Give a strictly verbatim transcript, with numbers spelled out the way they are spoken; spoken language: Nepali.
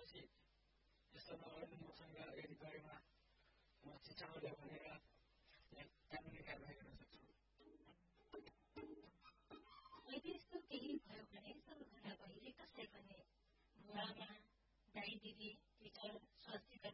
भनेपछि यस्तो नगर्नु मसँग यदि गरेमा म चिचाउँदै भनेर